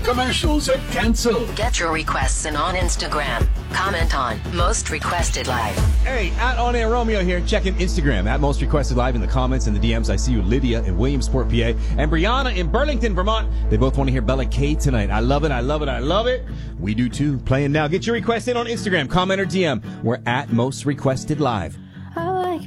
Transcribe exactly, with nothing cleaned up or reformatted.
Commercials are canceled. Get your requests in on Instagram. Comment on Most Requested Live. Hey, at On Air Romeo here, checking Instagram at Most Requested Live in the comments and the D Ms. I see you, Lydia in Williamsport, P A, and Brianna in Burlington, Vermont. They both want to hear Bella K tonight. I love it, I love it, I love it. We do too. Playing now. Get your request in on Instagram, comment or D M. We're at Most Requested Live.